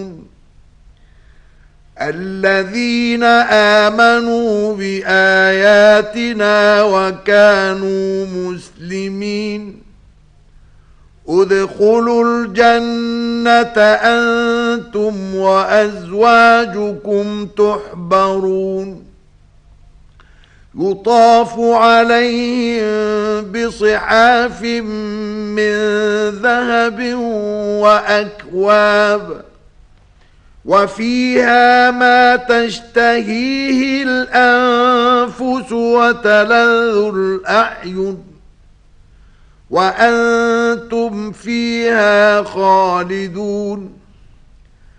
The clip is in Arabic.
الذين آمنوا بآياتنا وكانوا مسلمين ادخلوا الجنة أنتم وأزواجكم تحبرون يطاف عليهم بصحاف من ذهب وأكواب وفيها ما تشتهيه الأنفس وتلذ الأعين وأنتم فيها خالدون